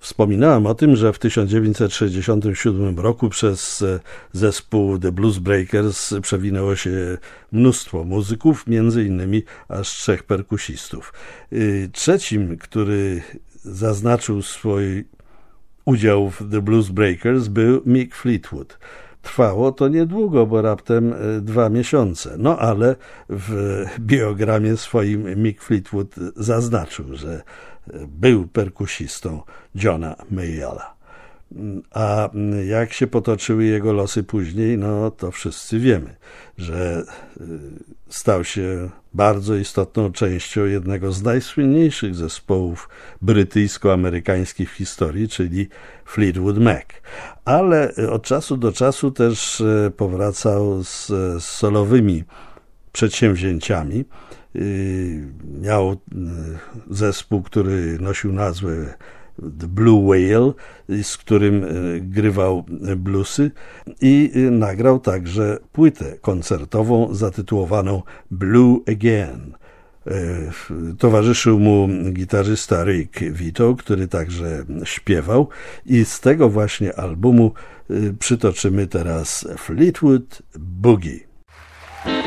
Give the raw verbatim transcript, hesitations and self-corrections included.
Wspominałem o tym, że w tysiąc dziewięćset sześćdziesiątym siódmym roku przez zespół The Blues Breakers przewinęło się mnóstwo muzyków, między innymi aż trzech perkusistów. Trzecim, który zaznaczył swój udział w The Blues Breakers, był Mick Fleetwood. Trwało to niedługo, bo raptem dwa miesiące. No ale w biogramie swoim Mick Fleetwood zaznaczył, że był perkusistą Johna Mayalla. A jak się potoczyły jego losy później, no to wszyscy wiemy, że stał się bardzo istotną częścią jednego z najsłynniejszych zespołów brytyjsko-amerykańskich w historii, czyli Fleetwood Mac. Ale od czasu do czasu też powracał z, z solowymi przedsięwzięciami. Miał zespół, który nosił nazwę The Blue Whale, z którym grywał bluesy i nagrał także płytę koncertową zatytułowaną Blue Again. Towarzyszył mu gitarzysta Rick Vito, który także śpiewał i z tego właśnie albumu przytoczymy teraz Fleetwood Boogie.